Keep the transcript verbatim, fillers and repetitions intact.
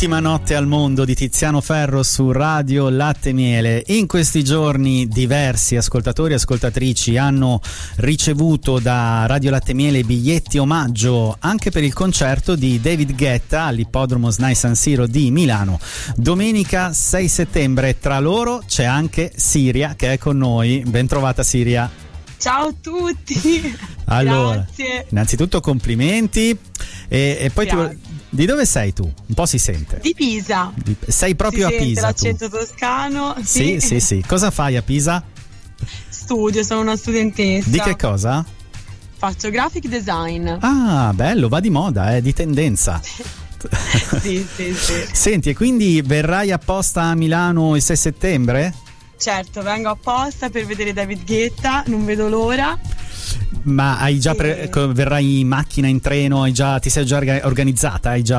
L'ultima notte al mondo di Tiziano Ferro su Radio Latte e Miele. In questi giorni diversi ascoltatori e ascoltatrici hanno ricevuto da Radio Latte e Miele biglietti omaggio anche per il concerto di David Guetta all'ippodromo SNAI San Siro di Milano domenica sei settembre. Tra loro c'è anche Siria che è con noi. Ben trovata Siria. Ciao a tutti. Allora, grazie. Innanzitutto complimenti e, e poi ti, di dove sei tu? Un po' si sente. Di Pisa. Di, sei proprio si a Pisa. L'accento tu. toscano. Sì, sì, sì, sì. Cosa fai a Pisa? Studio, sono una studentessa. Di che cosa? Faccio graphic design. Ah, bello, va di moda, è eh, di tendenza. sì, sì, sì. Senti, e quindi verrai apposta a Milano il sei settembre? Certo, vengo apposta per vedere David Guetta, non vedo l'ora. Ma hai già pre- e... verrai in macchina, in treno, hai già, ti sei già organizzata? Hai già